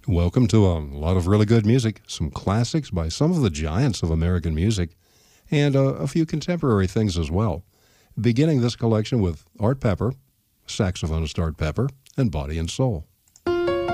Welcome to a lot of really good music, some classics by some of the giants of American music, and a few contemporary things as well. Beginning this collection with Art Pepper, saxophonist Art Pepper, and Body and Soul.